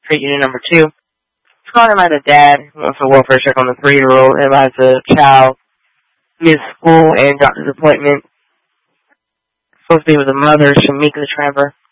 Street Unit number 2. It's calling about a dad who wants a welfare check on the 3-year-old who has a child missed school and doctor's appointment. Supposed to be with the mother, Shamika Trevor.